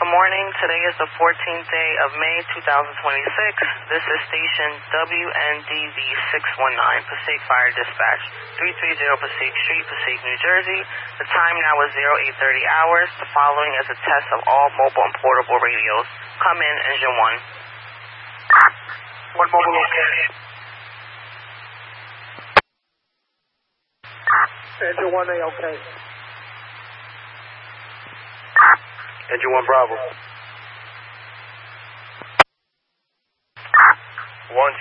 Good morning. Today is the 14th day of May 2026. This is station WNDV 619, Passaic Fire Dispatch, 330 Passaic Street, Passaic, New Jersey. The time now is 0830 hours. The following is a test of all mobile and portable radios. Come in, engine 1. One mobile location. Engine 1A, okay. Engine 1 Bravo. 1